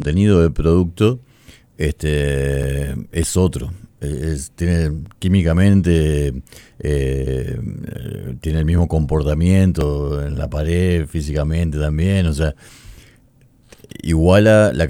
contenido del producto es otro. Tiene químicamente, tiene el mismo comportamiento en la pared, físicamente también, o sea, iguala la